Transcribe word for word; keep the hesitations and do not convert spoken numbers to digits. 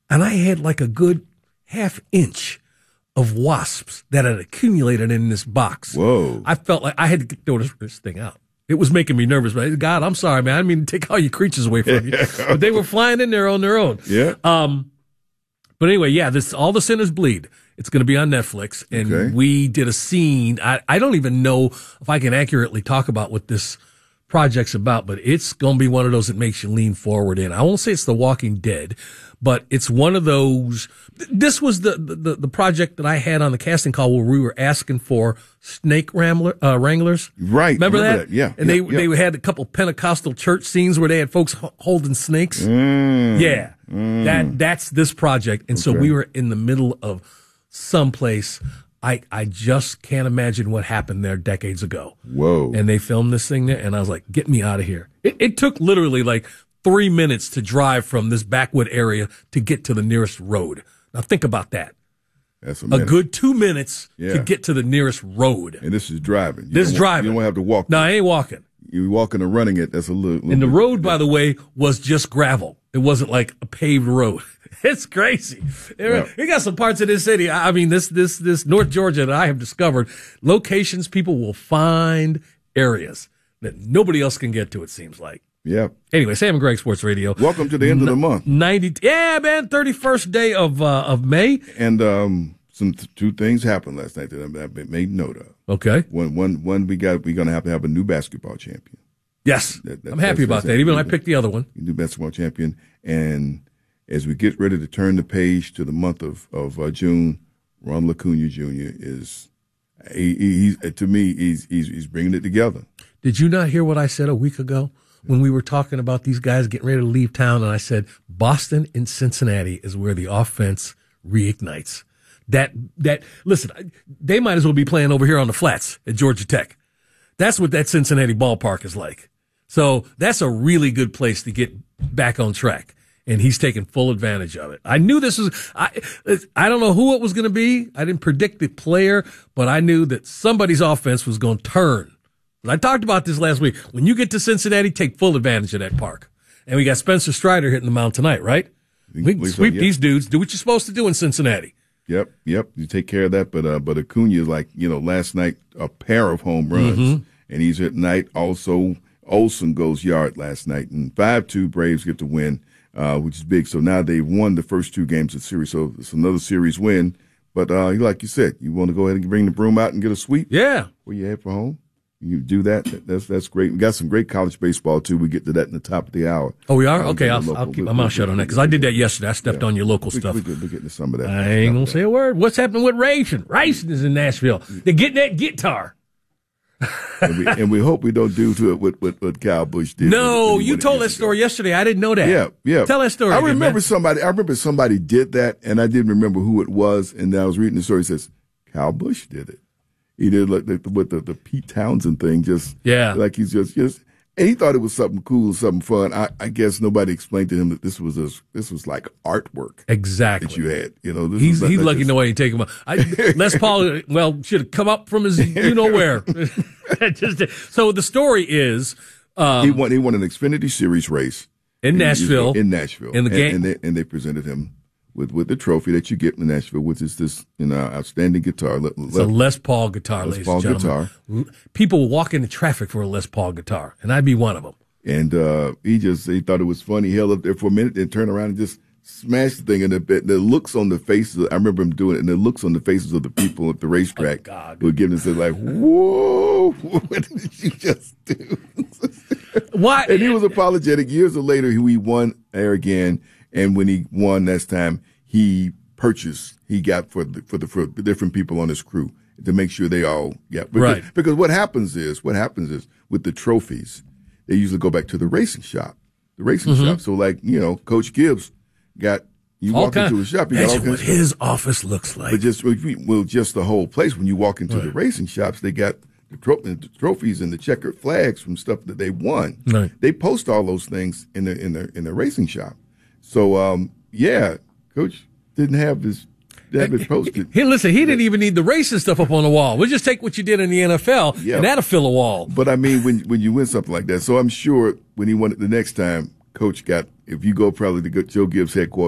and I had like a good half inch of wasps that had accumulated in this box. Whoa. I felt like I had to throw this, this thing out. It was making me nervous, but God, I'm sorry, man. I didn't mean to take all your creatures away from you. But they were flying in there on their own. Yeah. Um, but anyway, yeah, this All the Sinners Bleed. It's going to be on Netflix. And Okay. we did a scene. I, I don't even know if I can accurately talk about what this project's about, but it's going to be one of those that makes you lean forward in. I won't say it's The Walking Dead, but it's one of those. This was the, the, the project that I had on the casting call where we were asking for snake rambler, uh, wranglers. Right. Remember, remember that? that? Yeah. And yeah, they, yeah. they had a couple Pentecostal church scenes where they had folks h- holding snakes. Mm. Yeah. Mm. That, that's this project. And so Okay. we were in the middle of someplace. I, I just can't imagine what happened there decades ago. Whoa. And they filmed this thing there, and I was like, get me out of here. It, it took literally like three minutes to drive from this backwood area to get to the nearest road. Now think about that. That's a, A minute. good two minutes Yeah. to get to the nearest road. And this is driving. You This don't- driving. You don't have to walk. No, I ain't walking. You're walking or running it. That's a little. little And the bit- road, by the way, was just gravel. It wasn't like a paved road. It's crazy. Yeah. We got some parts of this city. I mean, this, this, this North Georgia that I have discovered locations people will find areas that nobody else can get to, it seems like. Yeah. Anyway, Sam and Greg Sports Radio. Welcome to the end of the month. ninety, yeah, man, thirty-first day of, uh, of May. And um, some th- two things happened last night that I've been made note of. Okay. One, one, one. We got. We're gonna have to have a new basketball champion. Yes. That- that- I'm happy that's- about that's that, even though I happening. picked the other one. New basketball champion. And as we get ready to turn the page to the month of of uh, June, Ronald Acuna Junior is. He, he, he's to me. He's, he's he's bringing it together. Did you not hear what I said a week ago when we were talking about these guys getting ready to leave town? And I said, Boston and Cincinnati is where the offense reignites. That, that, listen, they might as well be playing over here on the flats at Georgia Tech. That's what that Cincinnati ballpark is like. So that's a really good place to get back on track. And he's taking full advantage of it. I knew this was, I, I don't know who it was going to be. I didn't predict the player, but I knew that somebody's offense was going to turn. I talked about this last week. When you get to Cincinnati, take full advantage of that park. And we got Spencer Strider hitting the mound tonight, right? We can believe so, sweep yeah. these dudes, do what you're supposed to do in Cincinnati. Yep, yep. You take care of that, but uh, but Acuna is like you know last night a pair of home runs, Mm-hmm. and he's at night also. Olsen goes yard last night, and five two Braves get the win, uh, which is big. So now they've won the first two games of the series, so it's another series win. But uh, like you said, you want to go ahead and bring the broom out and get a sweep. Yeah. Where you head for home. You do that. That's that's great. We got some great college baseball too. We get to that in the top of the hour. Oh, we are? Um, Okay, the I'll, local- I'll keep we- my mouth we- shut on that we- because I did that yesterday. I stepped yeah. on your local we, stuff. We, we, we're getting to some of that. I ain't going to say a word. What's happening with Racing? Racing is in Nashville. They're getting that guitar. and, we, and we hope we don't do to it what, what, what Kyle Busch did. No, when he you won it told that years story ago. yesterday. I didn't know that. Yeah, yeah. Tell that story I again, remember man. somebody. I remember somebody did that, and I didn't remember who it was. And I was reading the story. It says Kyle Busch did it. He did like the, with the, the Pete Townsend thing. Just Yeah. like he's just just. And he thought it was something cool, something fun. I, I guess nobody explained to him that this was a, this was like artwork Exactly. that you had. You know, this He's was he's not lucky just- no way he take him out. I, Les Paul, well, should have come up from his you know where. Just, so the story is um, He won. He won an Xfinity Series race in He- he's- Nashville. In Nashville, In the and, game- and they, and they presented him with, with the trophy that you get in Nashville, which is this you know outstanding guitar. Le- It's a le- Les Paul guitar, Les ladies Paul and gentlemen. guitar. People walk into traffic for a Les Paul guitar, and I'd be one of them. And uh, he just he thought it was funny. He held up there for a minute, then turned around and just smashed the thing. And the, the looks on the faces, I remember him doing it, and the looks on the faces of the people at the racetrack Oh, God. who were giving us like, "Whoa, what did you just do?" Why? And he was apologetic. Years later, he won there again, and when he won last time, he purchased. He got for the for the for the different people on his crew to make sure they all got because, Right. Because what happens is what happens is with the trophies, they usually go back to the racing shop, the racing Mm-hmm. shop. So like you know, Coach Gibbs got you all walk kind, into his shop, you got all imagine kinds what of his office looks like. but just well, just the whole place. When you walk into the Right. racing shops, they got the, tro- the trophies and the checkered flags from stuff that they won. Right. They post all those things in the in the in the racing shop. So um, yeah, Coach didn't have his have it posted. Hey, listen, he didn't even need the racing stuff up on the wall. We'll just take what you did in the N F L, Yeah. and that'll fill a wall. But I mean, when when you win something like that, so I'm sure when he won it the next time, Coach got. If you go probably to go Joe Gibbs headquarters.